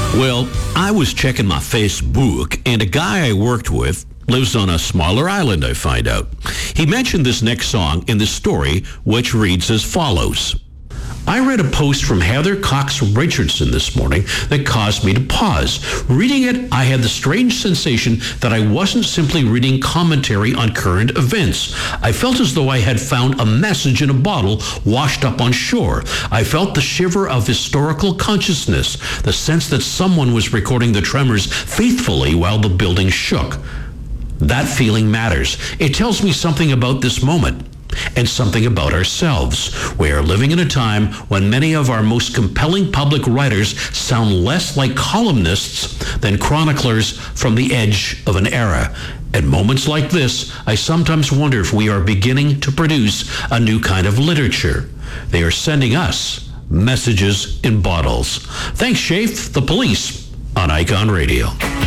Well, I was checking my Facebook, and a guy I worked with lives on a smaller island, I find out. He mentioned this next song in the story, which reads as follows. I read a post from Heather Cox Richardson this morning that caused me to pause. Reading it, I had the strange sensation that I wasn't simply reading commentary on current events. I felt as though I had found a message in a bottle washed up on shore. I felt the shiver of historical consciousness, the sense that someone was recording the tremors faithfully while the building shook. That feeling matters. It tells me something about this moment. And something about ourselves. We are living in a time when many of our most compelling public writers sound less like columnists than chroniclers from the edge of an era. At moments like this, I sometimes wonder if we are beginning to produce a new kind of literature. They are sending us messages in bottles. Thanks, Shafe, the Police, on Icon Radio.